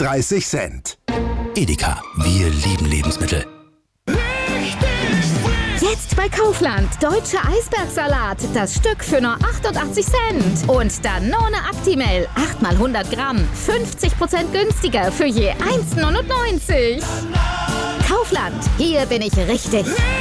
30 Cent. Edeka, wir lieben Lebensmittel. Jetzt bei Kaufland. Deutscher Eisbergsalat. Das Stück für nur 88 Cent. Und Danone Actimel. 8 mal 100 Gramm. 50% günstiger für je 1,99. Kaufland. Hier bin ich richtig.